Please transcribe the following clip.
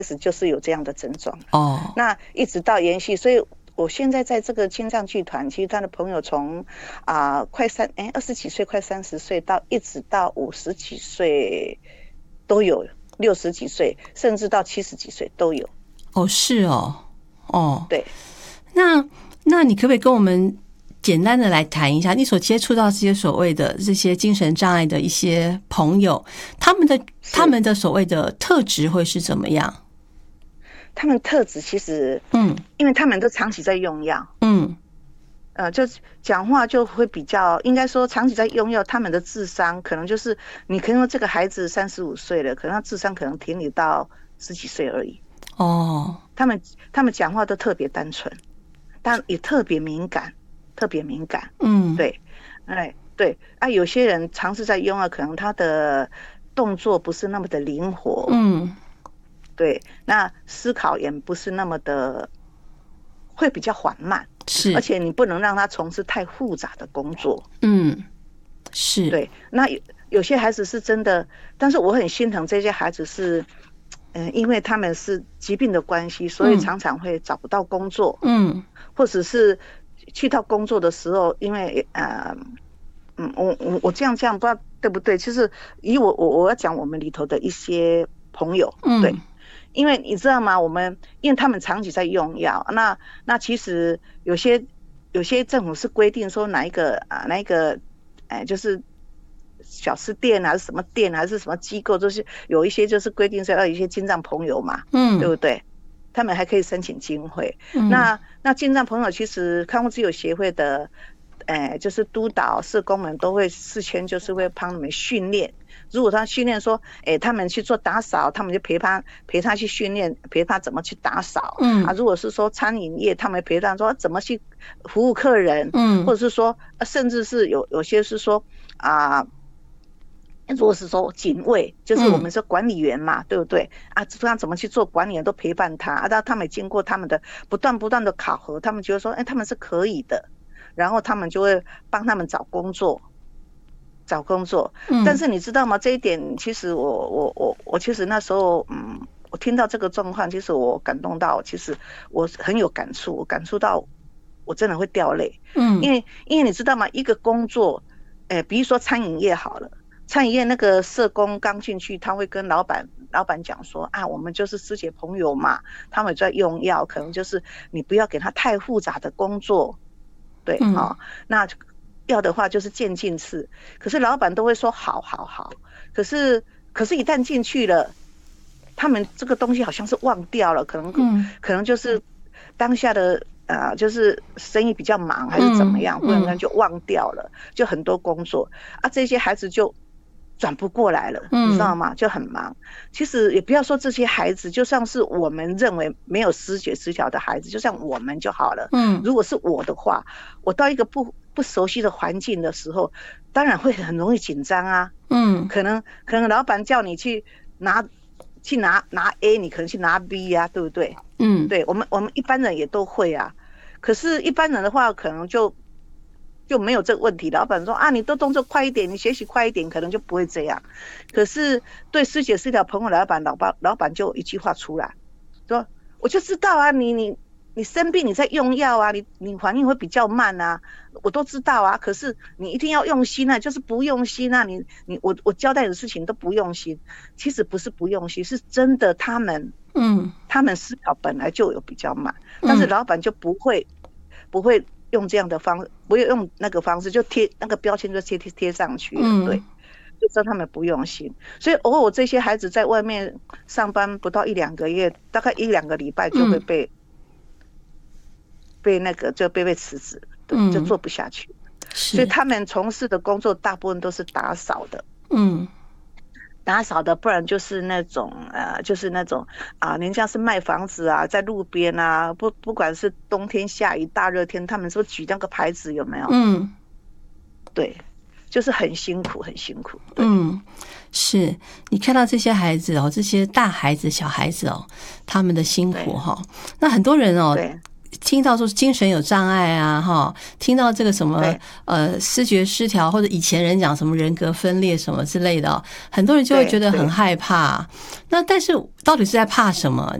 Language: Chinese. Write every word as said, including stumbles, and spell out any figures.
始就是有这样的症状哦， 那一直到延续，所以我现在在这个青藏剧团，其实他的朋友从啊、呃、快三哎二十几岁，快三十岁到一直到五十几岁都有，六十几岁甚至到七十几岁都有。 哦，是哦，哦， 对， 那那你可不可以跟我们简单的来谈一下，你所接触到这些所谓的这些精神障碍的一些朋友，他们的他们的所谓的特质会是怎么样？ 他们特质其实， 嗯， 因为他们都长期在用药， 嗯， 呃，就讲话就会比较，应该说长期在用药，他们的智商可能就是你可能这个孩子三十五岁了，可能他智商可能停留到十几岁而已。 哦， 他们他们讲话都特别单纯，但也特别敏感，特别敏感。 嗯， 对，哎，对啊，有些人尝试在用药，可能他的动作不是那么的灵活。 嗯， 对，那思考也不是那么的，会比较缓慢， 是， 而且你不能让他从事太复杂的工作。 嗯，是， 对，那有有些孩子是真的，但是我很心疼这些孩子是，嗯、呃，因为他们是疾病的关系，所以常常会找不到工作， 嗯， 或者是去到工作的时候，因为呃，嗯，我我我这样这样不知道对不对？其实以我我我要讲我们里头的一些朋友， 嗯， 对。因为你知道吗？我们因为他们长期在用药，那那其实有些有些政府是规定说哪一个啊哪一个，哎就是小吃店还是什么店还是什么机构，就是有一些就是规定说要有一些精障朋友嘛， 嗯， 对不对？他们还可以申请经费。 嗯， 那那精障朋友其实康复自由协会的，哎就是督导社工们都会事先就是会帮他们训练。如果他训练说，哎，他们去做打扫，他们就陪他陪他去训练，陪他怎么去打扫。 嗯啊，如果是说餐饮业，他们陪他说怎么去服务客人。 嗯， 或者是说，甚至是有有些是说啊。如果是说警卫，就是我们说管理员嘛，嗯、对不对啊？他怎么去做管理员都陪伴他啊，他他们经过他们的不断不断的考核，他们觉得说，哎，他们是可以的，然后他们就会帮他们找工作。找工作，但是你知道吗？这一点其实我我我我其实那时候，嗯，我听到这个状况，其实我感动到，其实我很有感触，我感触到我真的会掉泪，嗯，因为因为你知道吗？一个工作，哎，比如说餐饮业好了，餐饮业那个社工刚进去，他会跟老板老板讲说啊，我们就是师姐朋友嘛，他们在用药，可能就是你不要给他太复杂的工作，对，嗯、哦，那。要的话就是渐进式，可是老板都会说好好好，可是可是一旦进去了，他们这个东西好像是忘掉了，可能、嗯、可能就是当下的呃就是生意比较忙还是怎么样，忽然间就忘掉了，就很多工作啊，这些孩子就转不过来了，你知道吗？就很忙。其实也不要说这些孩子，就像是我们认为没有思觉失调的孩子，就像我们就好了。嗯，如果是我的话，我到一个不不熟悉的环境的时候，当然会很容易紧张啊。嗯，可能可能老板叫你去拿去拿拿 A， 你可能去拿 B 啊，对不对？嗯，对我们我们一般人也都会啊。可是，一般人的话，可能就就没有这个问题。老板说啊，你都动作快一点，你学习快一点，可能就不会这样。可是对师姐失调朋友老板，老板老板就有一句话出来，说我就知道啊，你你。你生病你在用药啊，你你反应会比较慢啊，我都知道啊。可是你一定要用心啊，就是不用心啊，你你我我交代的事情都不用心。其实不是不用心，是真的他们嗯，他们思考本来就有比较慢，但是老板就不会、嗯、不会用这样的方，不会用那个方式，就贴那个标签就贴贴贴上去了，嗯、对。就知道他们不用心，所以偶尔这些孩子在外面上班不到一两个月，大概一两个礼拜就会被。嗯被那个就被被辞职，对，嗯、就做不下去，所以他们从事的工作大部分都是打扫的，嗯，打扫的，不然就是那种呃，就是那种啊，人家是卖房子啊，在路边啊，不不管是冬天下雨大热天，他们说举那个牌子有没有？嗯，对，就是很辛苦，很辛苦。 嗯，是你看到这些孩子哦，这些大孩子、小孩子哦，他们的辛苦哈、哦，那很多人哦。 听到说精神有障碍啊，哈，听到这个什么呃思觉失调，或者以前人讲什么人格分裂什么之类的，很多人就会觉得很害怕。那但是到底是在怕什么？